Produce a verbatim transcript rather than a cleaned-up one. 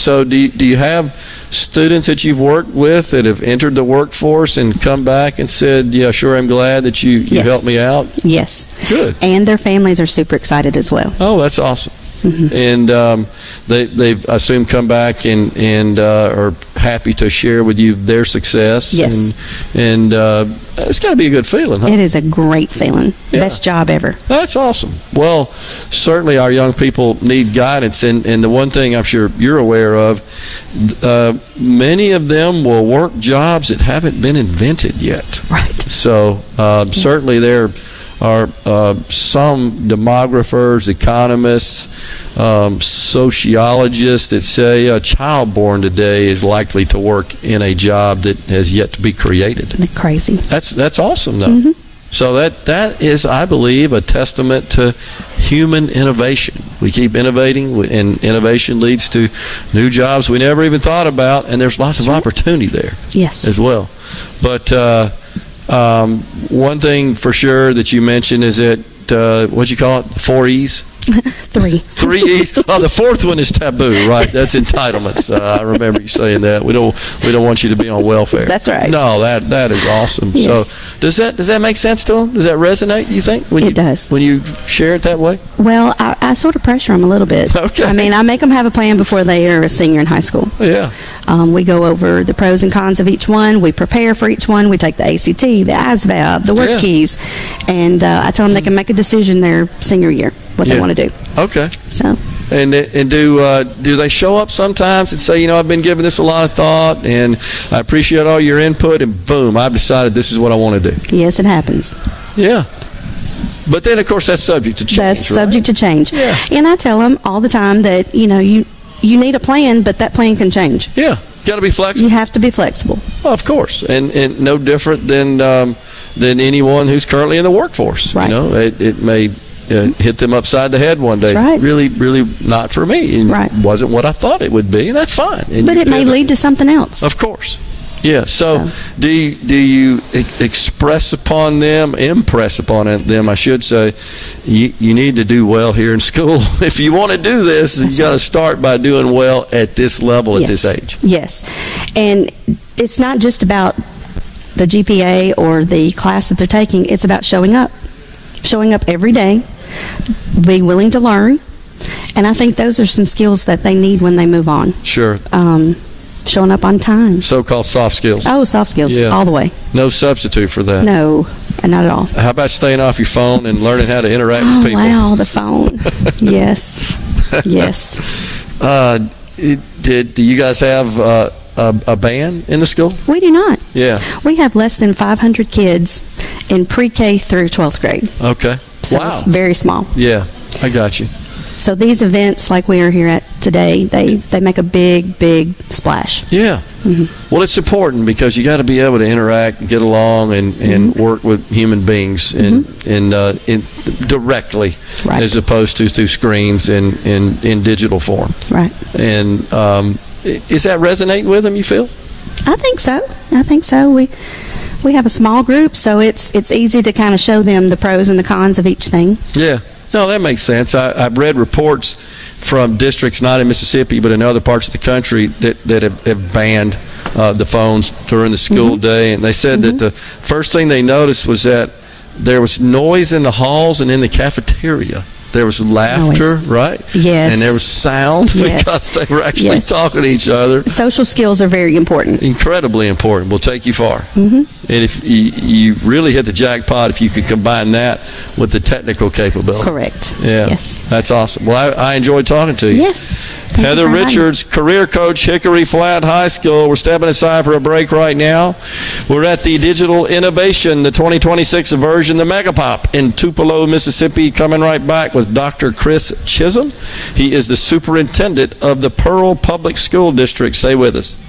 So do you, do you have students that you've worked with that have entered the workforce and come back and said, yeah, sure, I'm glad that you, you Yes. helped me out? Yes. Good. And their families are super excited as well. Oh, that's awesome. Mm-hmm. And um, they, they've, I assume, come back and, and uh, are happy to share with you their success. Yes. And, and uh, it's got to be a good feeling, huh? It is a great feeling. Yeah. Best job ever. That's awesome. Well, certainly our young people need guidance. And, and the one thing I'm sure you're aware of, uh, many of them will work jobs that haven't been invented yet. Right. So uh, Yes. certainly there are uh, some demographers, economists, um, sociologists that say a child born today is likely to work in a job that has yet to be created. Isn't it crazy? That's that's awesome, though. Mm-hmm. So that that is, I believe, a testament to human innovation. We keep innovating, and innovation leads to new jobs we never even thought about, and there's lots of opportunity there Yes. as well. But uh, um, one thing for sure that you mentioned is that, uh, what'd you call it, four E's? Three. Three E's. Oh, the fourth one is taboo, right? That's entitlements. Uh, I remember you saying that. We don't we don't want you to be on welfare. That's right. No, that that is awesome. Yes. So does that does that make sense to them? Does that resonate, you think? When It you, does. When you share it that way? Well, I, I sort of pressure them a little bit. Okay. I mean, I make them have a plan before they are a senior in high school. Yeah. Um, we go over the pros and cons of each one. We prepare for each one. We take the A C T, the A S V A B, the work Yeah. keys, and uh, I tell them they can make a decision their senior year what Yeah. they want to do. Okay. So And and do uh, do they show up sometimes and say, you know, I've been giving this a lot of thought, and I appreciate all your input, and boom, I've decided this is what I want to do. yes, it happens. Yeah. But then, of course, that's subject to change. That's right? subject to change. Yeah. And I tell them all the time that you know you you need a plan, but that plan can change. Yeah. Got to be flexible. You have to be flexible. Well, of course, and and no different than um, than anyone who's currently in the workforce. Right. You know, it, it may uh, hit them upside the head one day. That's right. Really, really not for me. And Right. wasn't what I thought it would be, and that's fine. And But you it may pivot. lead to something else. Of course. Yeah. So, So. do you, do you e- express upon them, impress upon them, I should say, you, you need to do well here in school. If you want to do this, you got to start by doing well at this level, at Yes. this age. Yes. And it's not just about the G P A or the class that they're taking. It's about showing up. Showing up every day, being willing to learn. And I think those are some skills that they need when they move on. Sure. Um, showing up on time. So-called soft skills. Oh, soft skills Yeah. all the way. No substitute for that. No, not at all. How about staying off your phone and learning how to interact Oh, with people? wow, the phone. Yes. Yes. Uh, it, did do you guys have uh, a, a band in the school? We do not. Yeah. We have less than five hundred kids in pre-K through twelfth grade. Okay. So Wow. it's very small. Yeah, I got you. So these events like we are here at today, they, they make a big, big splash. Yeah. Mm-hmm. Well, it's important because you got to be able to interact and get along and, and Mm-hmm. work with human beings and, and uh, in, directly Right. as opposed to through screens and in, in digital form. Right. And um, i- is that resonating with them, you feel? I think so. I think so. We we have a small group, so it's it's easy to kind of show them the pros and the cons of each thing. Yeah. No, that makes sense. I, I've read reports from districts, not in Mississippi, but in other parts of the country, that, that have, have banned uh, the phones during the school Mm-hmm. day. And they said that the first thing they noticed was that there was noise in the halls and in the cafeteria. There was laughter, Noise. right? Yes. And there was sound Yes. because they were actually Yes. talking to each other. Social skills are very important. Incredibly important. Will take you far. Mm-hmm. And if you, you really hit the jackpot if you could combine that with the technical capability. Correct. Yeah. Yes. That's awesome. Well, I, I enjoyed talking to you. Yes. Thank you Heather for inviting me. Richards, career coach, Hickory Flat High School. We're stepping aside for a break right now. We're at the Digital Innovation, the twenty twenty-six version, the Megapop in Tupelo, Mississippi. Coming right back with Doctor Chris Chisholm. He is the superintendent of the Pearl Public School District. Stay with us.